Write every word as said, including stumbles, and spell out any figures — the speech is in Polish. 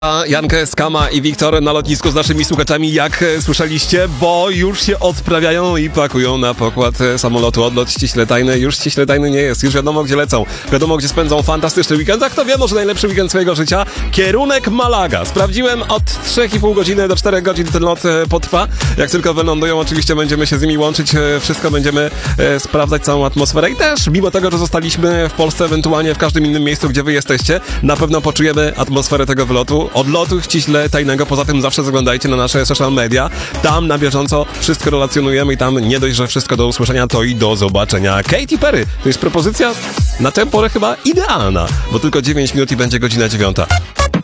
A Jankę, Skama i Wiktor na lotnisku z naszymi słuchaczami, jak słyszeliście, bo już się odprawiają i pakują na pokład samolotu. Odlot ściśle tajny, już ściśle tajny nie jest, już wiadomo gdzie lecą, wiadomo gdzie spędzą fantastyczny weekend, a kto wie, może najlepszy weekend swojego życia. Kierunek Malaga. Sprawdziłem, od trzy i pół godziny do czterech godzin ten lot potrwa. Jak tylko wylądują, oczywiście będziemy się z nimi łączyć, wszystko będziemy e, sprawdzać, całą atmosferę i też, mimo tego, że zostaliśmy w Polsce, ewentualnie w każdym innym miejscu, gdzie wy jesteście, na pewno poczujemy atmosferę tego wylotu. Odlotu ściśle tajnego, poza tym zawsze zaglądajcie na nasze social media, tam na bieżąco wszystko relacjonujemy i tam nie dość, że wszystko do usłyszenia, to i do zobaczenia. Katy Perry, to jest propozycja na tę porę chyba idealna, bo tylko dziewięć minut i będzie godzina dziewiąta.